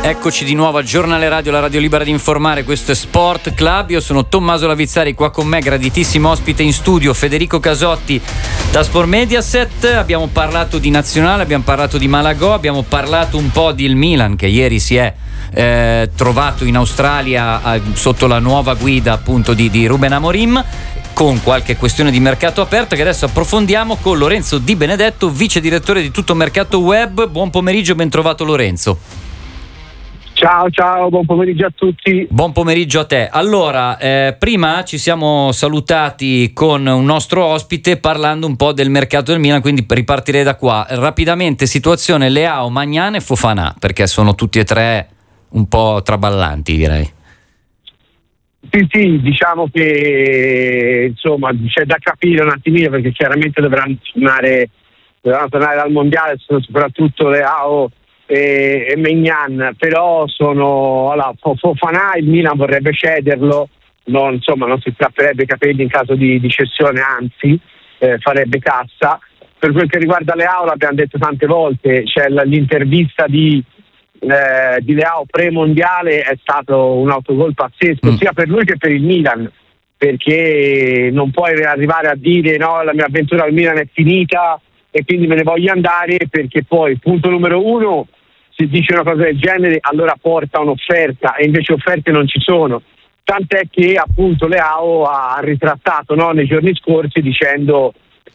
Eccoci di nuovo al Giornale Radio, la radio libera di informare. Questo è Sport Club. Io sono Tommaso Lavizzari, qua con me graditissimo ospite in studio Federico Casotti da Sport Mediaset. Abbiamo parlato di nazionale, abbiamo parlato di Malagò, abbiamo parlato un po' del Milan che ieri si è trovato in Australia sotto la nuova guida appunto di Ruben Amorim, con qualche questione di mercato aperto che adesso approfondiamo con Lorenzo Di Benedetto, vice direttore di Tutto Mercato Web. Buon pomeriggio, ben trovato Lorenzo. Ciao, buon pomeriggio a tutti. Buon pomeriggio a te. Allora, prima ci siamo salutati con un nostro ospite parlando un po' del mercato del Milan, quindi ripartirei da qua. Rapidamente, situazione Leao, Maignan e Fofana, perché sono tutti e tre un po' traballanti, direi. Sì, diciamo che insomma c'è da capire un attimino, perché chiaramente dovranno tornare dal mondiale, soprattutto Leao e Maignan, però Fofana il Milan vorrebbe cederlo, non si strapperebbe i capelli in caso di cessione, anzi farebbe cassa. Per quel che riguarda Leao, l'abbiamo detto tante volte, c'è l'intervista di Leao pre-mondiale, è stato un autogol pazzesco sia per lui che per il Milan, perché non puoi arrivare a dire no, la mia avventura al Milan è finita e quindi me ne voglio andare, perché poi punto numero uno, se dice una cosa del genere allora porta un'offerta, e invece offerte non ci sono, tant'è che appunto Leao ha ritrattato nei giorni scorsi dicendo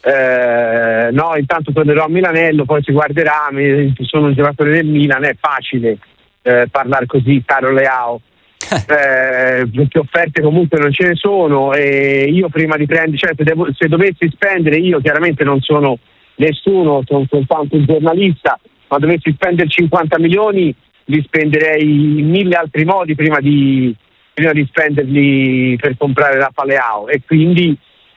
intanto tornerò a Milanello, poi si guarderà, sono un giocatore del Milan, è facile parlare così, caro Leao. Perché offerte comunque non ce ne sono, e io prima di prendere, se dovessi spendere, io chiaramente non sono nessuno, sono soltanto un giornalista, ma dovessi spendere 50 milioni li spenderei in 1000 altri modi prima di spenderli per comprare Rafa Leao, e quindi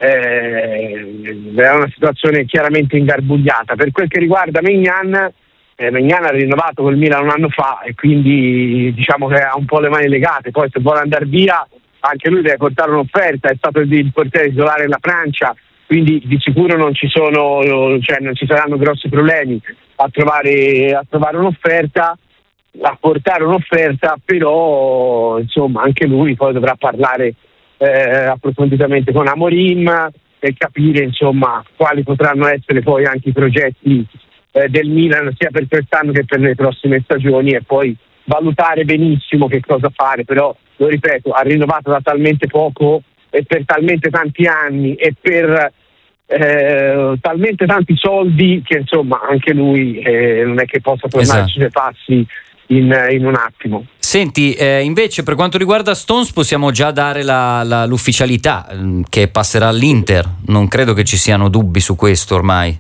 è una situazione chiaramente ingarbugliata. Per quel che riguarda Maignan ha rinnovato col Milan un anno fa, e quindi diciamo che ha un po' le mani legate. Poi se vuole andare via anche lui deve portare un'offerta, è stato il portiere titolare della Francia, quindi di sicuro non ci saranno grossi problemi a trovare un'offerta, a portare un'offerta, però insomma anche lui poi dovrà parlare approfonditamente con Amorim e capire insomma quali potranno essere poi anche i progetti del Milan sia per quest'anno che per le prossime stagioni, e poi valutare benissimo che cosa fare. Però lo ripeto, ha rinnovato da talmente poco e per talmente tanti anni e per talmente tanti soldi che insomma anche lui non è che possa tornare sui suoi passi in un attimo. Senti, invece per quanto riguarda Stones possiamo già dare l'ufficialità che passerà all'Inter, non credo che ci siano dubbi su questo ormai.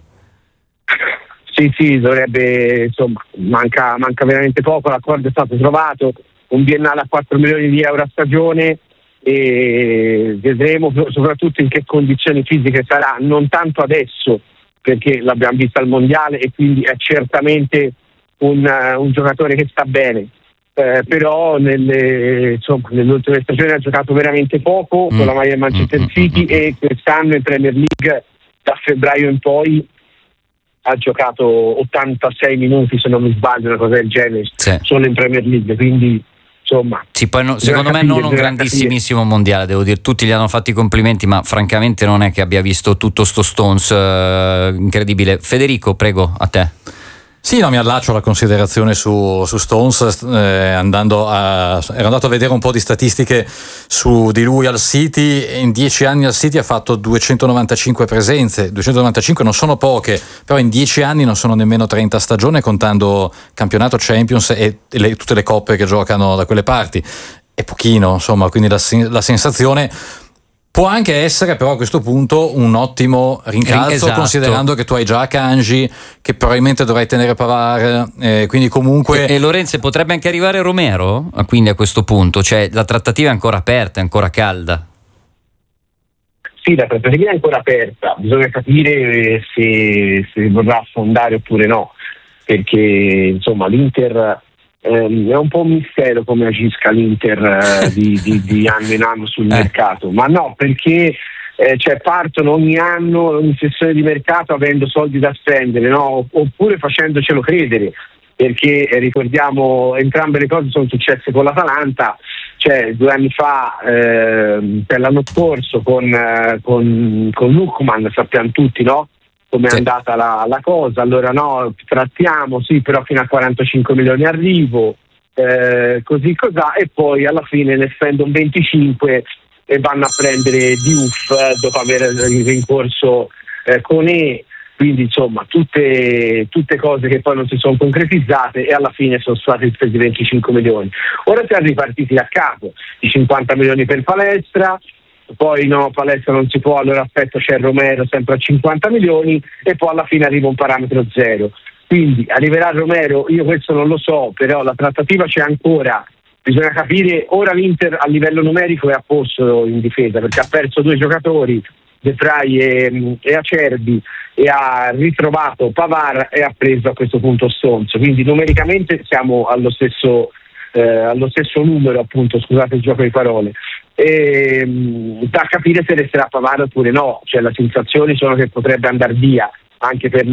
Sì, dovrebbe, insomma, manca veramente poco, l'accordo è stato trovato, un biennale a 4 milioni di euro a stagione, e vedremo soprattutto in che condizioni fisiche sarà, non tanto adesso perché l'abbiamo vista al mondiale e quindi è certamente un giocatore che sta bene, però nelle ultime stagioni ha giocato veramente poco con la maglia del Manchester City, e quest'anno in Premier League da febbraio in poi ha giocato 86 minuti se non mi sbaglio, una cosa del genere, solo in Premier League, quindi insomma poi secondo me non un grandissimissimo mondiale, devo dire, tutti gli hanno fatto i complimenti, ma francamente non è che abbia visto tutto sto Stones incredibile. Federico, prego, a te. Sì, mi allaccio alla considerazione su Stones, ero andato a vedere un po' di statistiche su di lui al City. In 10 anni al City ha fatto 295 presenze, 295 non sono poche, però in 10 anni non sono nemmeno 30 stagioni, contando campionato, Champions e tutte le coppe che giocano da quelle parti. È pochino, insomma, quindi la sensazione può anche essere però a questo punto un ottimo rincalzo, considerando che tu hai già Akanji, che probabilmente dovrai tenere Pavard, quindi comunque... E Lorenzo, potrebbe anche arrivare Romero? Quindi a questo punto, cioè la trattativa è ancora aperta, è ancora calda? Sì, la trattativa è ancora aperta, bisogna capire se vorrà affondare oppure no, perché insomma l'Inter... è un po' un mistero come agisca l'Inter di anno in anno sul mercato, ma no, perché partono ogni anno, ogni sessione di mercato avendo soldi da spendere, no? Oppure facendocelo credere, perché ricordiamo entrambe le cose sono successe con l'Atalanta, cioè 2 anni fa, per l'anno scorso con Lookman, sappiamo tutti, no? Come è andata la cosa. Allora no, trattiamo, sì, però fino a 45 milioni arrivo, così cos'ha, e poi alla fine ne spendono 25 e vanno a prendere Diouf dopo aver rincorso Koné. Quindi insomma tutte cose che poi non si sono concretizzate e alla fine sono stati spesi 25 milioni. Ora siamo ripartiti da capo, i 50 milioni per Palestra, poi no, Palestra non si può, allora aspetta, c'è Romero sempre a 50 milioni e poi alla fine arriva un parametro zero. Quindi arriverà Romero, io questo non lo so, però la trattativa c'è ancora. Bisogna capire, ora l'Inter a livello numerico è a posto in difesa perché ha perso 2 giocatori, De Vrij e Acerbi, e ha ritrovato Pavard e ha preso a questo punto Stones, quindi numericamente siamo allo stesso numero, appunto, scusate il gioco di parole, e da capire se resterà Pavard oppure no, cioè le sensazioni sono che potrebbe andare via anche per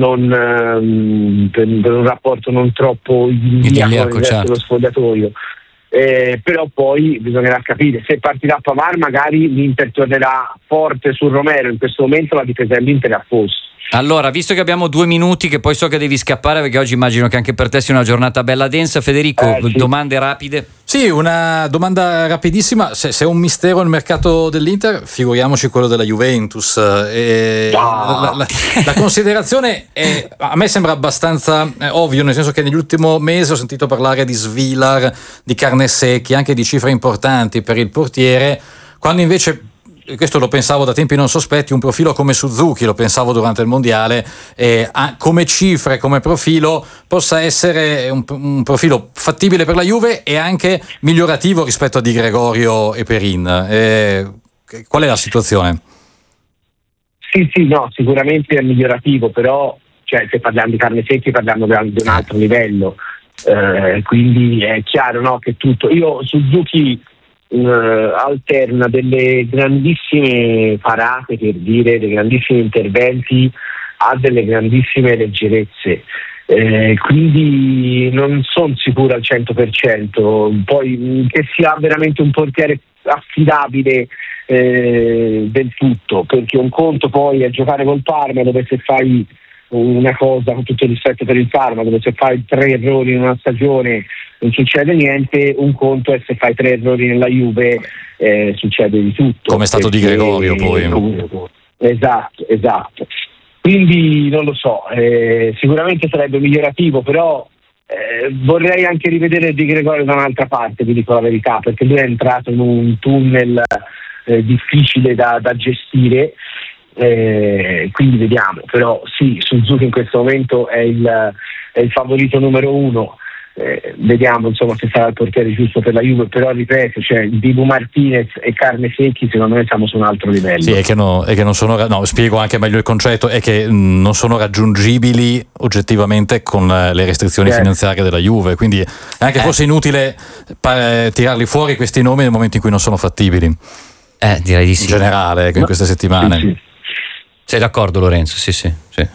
un rapporto non troppo idilliaco dello sfogliatoio. Però poi bisognerà capire se partirà Pavard, magari l'Inter tornerà forte sul Romero. In questo momento la difesa dell'Inter è a posto. Allora, visto che abbiamo 2 minuti, che poi so che devi scappare perché oggi immagino che anche per te sia una giornata bella densa, Federico, sì. Domande rapide? Sì, una domanda rapidissima. Se è un mistero il mercato dell'Inter, figuriamoci quello della Juventus. La considerazione a me sembra abbastanza ovvio, nel senso che nell'ultimo mese ho sentito parlare di Svilar, di Carnesecchi, anche di cifre importanti per il portiere, quando invece, questo lo pensavo da tempi non sospetti, un profilo come Suzuki, lo pensavo durante il mondiale, come cifre, come profilo possa essere un profilo fattibile per la Juve e anche migliorativo rispetto a Di Gregorio e Perin. Qual è la situazione? Sì, no, sicuramente è migliorativo, però cioè, se parliamo di Carnesecchi parliamo di un altro livello, quindi è chiaro, no, che tutto. Io Suzuki alterna delle grandissime parate, per dire, dei grandissimi interventi a delle grandissime leggerezze, quindi non sono sicuro al 100%. Poi che sia veramente un portiere affidabile del tutto, perché un conto poi è giocare col Parma, dove se fai una cosa, con tutto il rispetto per il Parma, dove se fai 3 errori in una stagione non succede niente, un conto è se fai 3 errori nella Juve, succede di tutto. Come è stato Di Gregorio poi. Esatto. Quindi non lo so, sicuramente sarebbe migliorativo, però vorrei anche rivedere Di Gregorio da un'altra parte, vi dico la verità, perché lui è entrato in un tunnel difficile da gestire. Quindi vediamo, però sì, Suzuki in questo momento è il favorito numero 1. Vediamo insomma se sarà il portiere giusto per la Juve, però ripeto, cioè Dibu Martinez e Carnesecchi secondo me siamo su un altro livello. Sì, è che non sono, spiego anche meglio il concetto, è che non sono raggiungibili oggettivamente con le restrizioni finanziarie della Juve, quindi è anche forse inutile tirarli fuori questi nomi nel momento in cui non sono fattibili. Direi di sì. In generale, in queste settimane. Sì. Sei d'accordo, Lorenzo? Sì.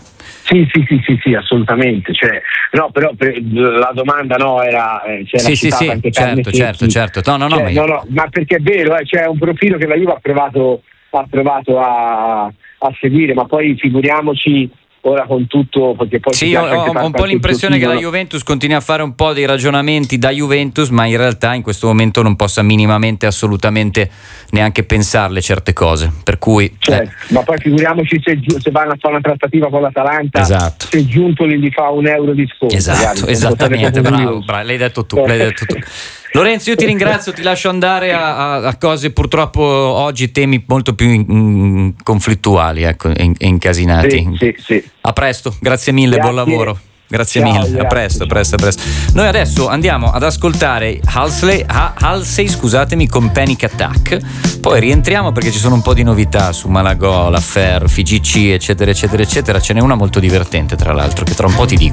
Sì, assolutamente. Cioè, no, però la domanda era c'era anche certo. No, ma perché è vero, c'è un profilo che la Juve ha provato a seguire, ma poi figuriamoci ora con tutto, perché poi sì, ho un po' l'impressione che la Juventus continui a fare un po' dei ragionamenti da Juventus, ma in realtà in questo momento non possa minimamente, assolutamente neanche pensarle certe cose, per cui ma poi figuriamoci se vanno a fare una trattativa con l'Atalanta, esatto, se Giuntoli gli fa un euro di sconto, esattamente, bravo, l'hai detto tu. Lorenzo, io ti ringrazio, ti lascio andare a cose purtroppo oggi temi molto più conflittuali, ecco, e incasinati. Sì. A presto, grazie mille, buon lavoro. Grazie mille, a presto. Noi adesso andiamo ad ascoltare Halsey, scusatemi, con Panic Attack, poi rientriamo perché ci sono un po' di novità su Malagò, l'Affair, FIGC, eccetera. Ce n'è una molto divertente, tra l'altro, che tra un po' ti dico.